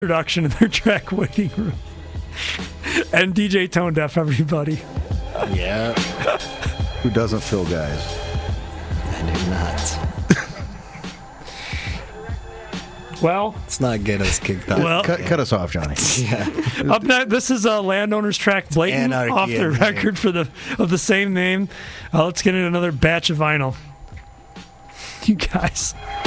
production in their track waiting room. And DJ Tone Deaf, everybody. Yeah. Who doesn't fill guys? I do not. Well, let's not get us kicked off. Well, cut us off, Johnny. Yeah. Up next, this is Landowners track Blatant Anarchy off their in record of the same name. Let's get in another batch of vinyl. You guys.